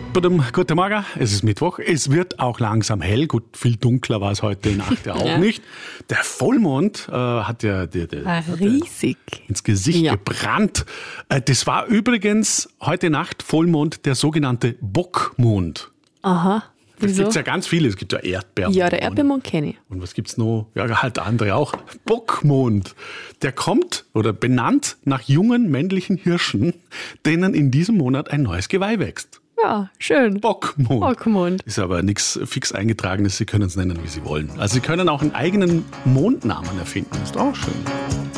Guten Morgen, es ist Mittwoch. Es wird auch langsam hell. Gut, viel dunkler war es heute Nacht ja auch nicht. Der Vollmond hat ja riesig ins Gesicht gebrannt. Das war übrigens heute Nacht Vollmond, der sogenannte Bockmond. Aha. Es gibt ja ganz viele. Es gibt ja Erdbeermond. Ja, der Erdbeermond kenne ich. Und was gibt's noch? Ja, halt andere auch. Bockmond. Der kommt oder benannt nach jungen männlichen Hirschen, denen in diesem Monat ein neues Geweih wächst. Ja, schön. Bockmond. Ist aber nichts fix Eingetragenes. Sie können es nennen, wie Sie wollen. Also Sie können auch einen eigenen Mondnamen erfinden. Ist auch schön.